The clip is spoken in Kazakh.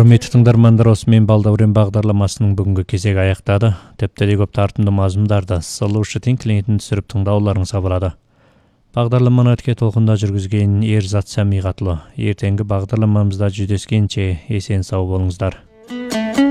Құрметті тыңдармандар, осымен Балдәурен бағдарламасының бүгінгі кезегі аяқтады. Тептерде көп тартымды мазмұндарды сылушы теңкілеңетін түсіріп тыңдауларыңызға болады. Бағдарламаны өтке толқында жүргізген Ерзат Сәмиғатлы. Ертеңгі бағдарламамызда жүздескенше есен сау болыңыздар.